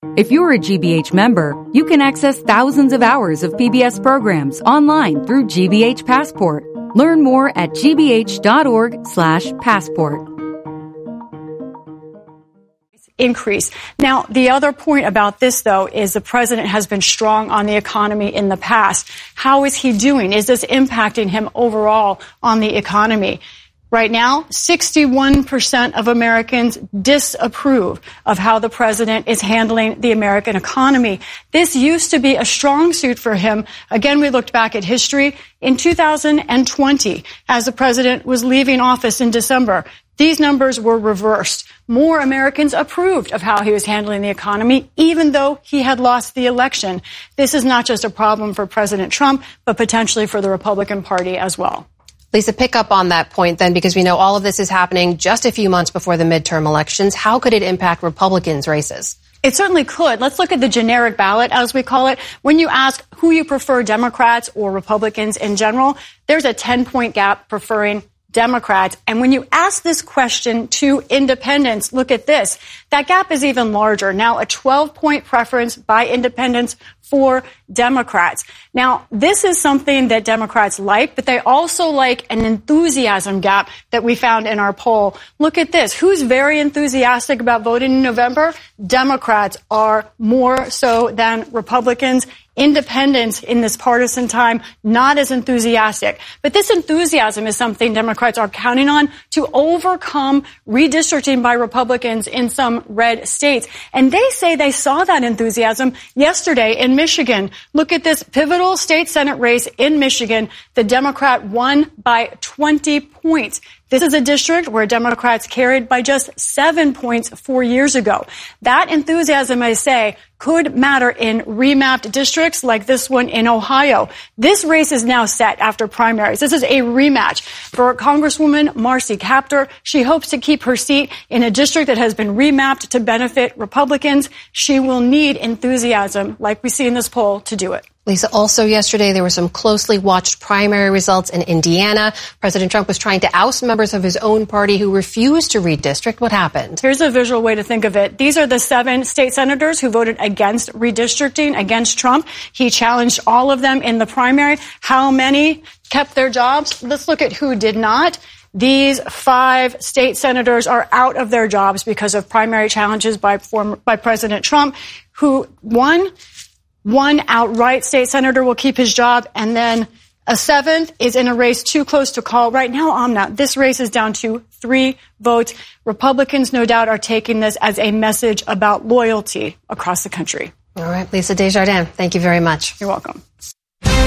If you're a GBH member, you can access thousands of hours of PBS programs online through GBH Passport. Learn more at gbh.org/passport. Increase. Now, the other point about this, though, is the president has been strong on the economy in the past. How is he doing? Is this impacting him overall on the economy? Right now, 61% of Americans disapprove of how the president is handling the American economy. This used to be a strong suit for him. Again, we looked back at history. In 2020, as the president was leaving office in December, these numbers were reversed. More Americans approved of how he was handling the economy, even though he had lost the election. This is not just a problem for President Trump, but potentially for the Republican Party as well. Lisa, pick up on that point then, because we know all of this is happening just a few months before the midterm elections. How could it impact Republicans' races? It certainly could. Let's look at the generic ballot, as we call it. When you ask who you prefer, Democrats or Republicans in general, there's a 10-point gap preferring Democrats. And when you ask this question to independents, look at this. That gap is even larger. Now, a 12-point preference by independents for Democrats. Now, this is something that Democrats like, but they also like an enthusiasm gap that we found in our poll. Look at this. Who's very enthusiastic about voting in November? Democrats are more so than Republicans. Independents in this partisan time, not as enthusiastic. But this enthusiasm is something Democrats are counting on to overcome redistricting by Republicans in some red states. And they say they saw that enthusiasm yesterday in Michigan. Look at this pivotal state Senate race in Michigan. The Democrat won by 20 points. This is a district where Democrats carried by just 7 points 4 years ago. That enthusiasm, I say, could matter in remapped districts like this one in Ohio. This race is now set after primaries. This is a rematch for Congresswoman Marcy Kaptur. She hopes to keep her seat in a district that has been remapped to benefit Republicans. She will need enthusiasm, like we see in this poll, to do it. Lisa, also yesterday there were some closely watched primary results in Indiana. President Trump was trying to oust members of his own party who refused to redistrict. What happened? Here's a visual way to think of it. These are the 7 state senators who voted against redistricting, against Trump. He challenged all of them in the primary. How many kept their jobs? Let's look at who did not. These 5 state senators are out of their jobs because of primary challenges by President Trump, who won. One outright state senator will keep his job, and then a 7th is in a race too close to call. Right now, Amna, this race is down to 3 votes. Republicans, no doubt, are taking this as a message about loyalty across the country. All right, Lisa Desjardins, thank you very much. You're welcome.